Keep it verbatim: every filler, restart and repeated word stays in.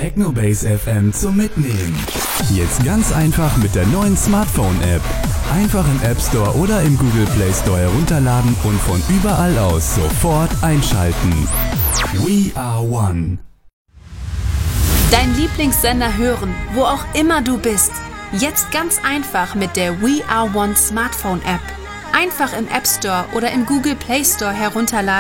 Technobase F M zum Mitnehmen. Jetzt ganz einfach mit der neuen Smartphone-App. Einfach im App Store oder im Google Play Store herunterladen und von überall aus sofort einschalten. We are one. Dein Lieblingssender hören, wo auch immer du bist. Jetzt ganz einfach mit der We Are One Smartphone App. Einfach im App Store oder im Google Play Store herunterladen